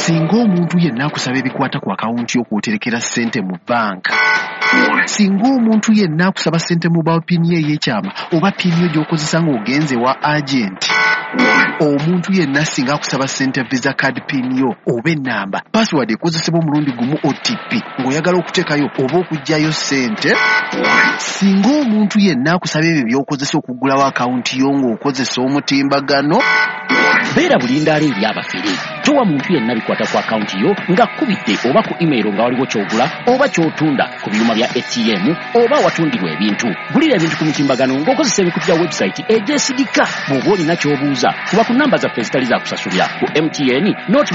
singa omuntu yenna akusaba ebikwata ku akawunti yo kw'oterekera ssente mu banka, singa omuntu yenna akusaba ssente mu pini ye ey'ekyama oba pini yo gy'okozesa ng'ogenze wa agenti, omuntu yenna singa akusaba ssente visa card pini yo oba ennamba password ekozesebwa omulundi gumu OTP ng'oyagala okuteekayo oba okuggyayo ssente, singa omuntu yenna akusaba ebyo by'okozesa okuggulawo akawunti yo ng'okozesa omutimbagano, beera bulindaala eri abafere. Towa muntu yenna bikwata ku akawunti yo ng'akkubidde oba ku email nga waliwo ky'ogula oba ky'otunda ku byuma bya ATM oba watundirwa ebintu. Gulira ebintu ku mutimbagano ng'okozesa ebikutu bya website egyesigika. Bw'oba olina ky'obuuza kuba ku namba zaffe ezitali za kusasulira ku MTN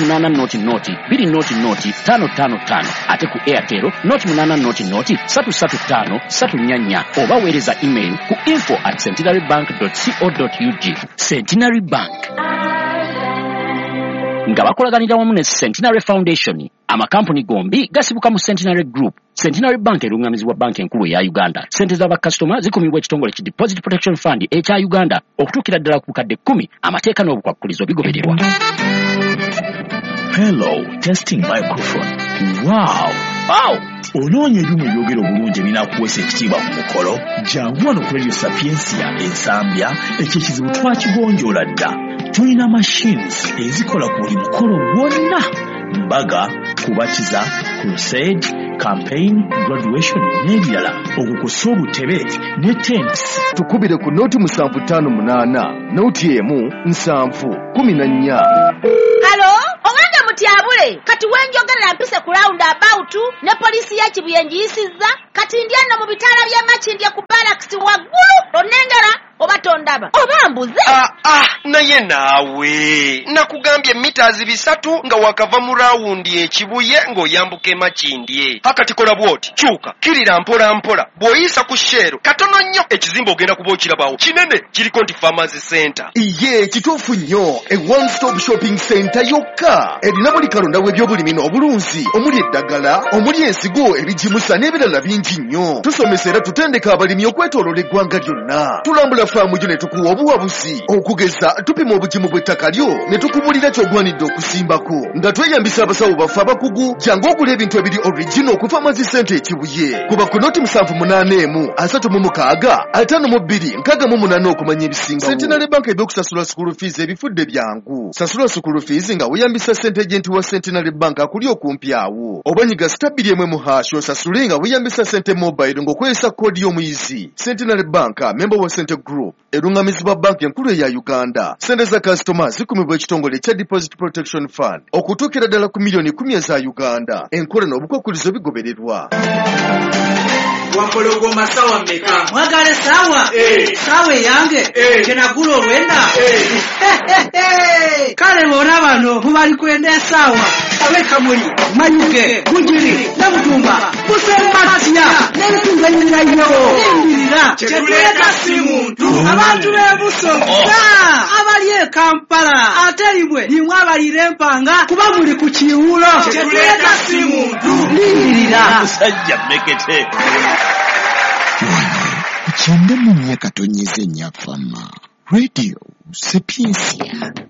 0800-555 ate ku Airtel 0800-335-344 oba weereza email ku info@centenarybank.co.ug. Centenary Bank nga bakolaganira wamu ne Centenary Foundation, amakampuni gombi gasibuka mu Centenary Group. Centenary Bank erungamizibwa banki enkulu eya Uganda. Sente z'abakasitoma zikumibwa ekitongole ki Deposit Protection Fund ekya Uganda okutuukira ddala ku bukadde 10. Amateeka n'obukwakkulizo bigobererwa. Hello, testing microphone. Wow. Onoonya ebyuma ebyogera obulungi ebinaakuweesa ekitiibwa mu mukolo? Jangu wano ku Radio Sapiensia ensambya, ekyo ekizibu twakigonjoola dda. Tulina machines ezikola ku buli mukolo gwonna: mbaga, kubatiza, crusade, campaign, graduation n'ebirala. Okukusa obutebe ne tents. Tukubire ku noti 758 noti emu 714. Halo, owange mutyabule kati wenjogerera mpise ku round about ne poliisi ya Kibuyenji yisizza kati ndyanno mu bitaala by'Amakindye ku barracks waggulu onengera oba tondaba oba mbuze. Naye naawe nakugambye meters 3 nga wakava mu rawundi ekibuye ng'oyambuka Makindye. Hakati kola bwoti kyuka kirira mpola mpola bw'oyisa ku shero katono nnyo ekizimba ogenda kuba okirabawo kinene kiriko nti Pharmacy Center. Iye kituufu nnyo, a one stop shopping center yokka erina buli kalonda w'ebyobulimi n'obulunzi omuli eddagala, omuli ensigo, ebijimusa n'ebirala bingi nnyo. Tusomesa era tutendeka abalimi okwetooloola eggwanga lyonna. Tulambula faamu gyo ne tukuwa obuwabuzi okugeza tupima obugimu bw'ettaka lyo ne tukubulira ky'ogwanidde okusimbako nga tweyambisa abasawo baffe abakugu. Jangu okula ebintu ebiri original ku Pharmacy Center ekibuye. Kuba ku noti 781 36 52 68 okumanya ebisingawo. Centenary Bank ebyokusasula school fees ebifudde byangu. Sasula school fees nga weeyambisa ssente agenti wa Centenary Bank akuli okumpi awo. Oba nyiga *1 osasule nga weeyambisa ssente mobile ng'okozesa koodi y'omuyizi. Centenary Bank member wa Centre Group erungamizibwa banki enkulu eya Uganda. Ssente za kasitoma zikumibwa ekitongole ekya Deposit Protection Fund okutuukira ddala ku milioni 10 eza Uganda. Enkola n'obukwakkulizo bigobererwa. Wampologoma sawa mmeka? Mwagale sawa? Sawa yange? Kenagula olwenda? Kale bona bano mubali kwenda sawa. Abeka muli, manyuge, bujiri, namutumba, busemasiya, n'ebitunga nyinayo. Ndirira, kyetuleka si muntu. Abantu b'ebusoga abali e Kampala ate limwe limwe abalira empanga kuba muli ku kiwulo. Kyetuleka si muntu. Ndirira. Musajja mmekete. Kyende mu myaka tonyeze nnyafama. Radio Sapiensia.